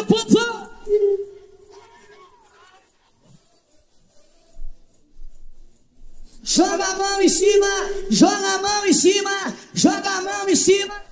povo! Joga a mão em cima, joga a mão em cima, joga a mão em cima.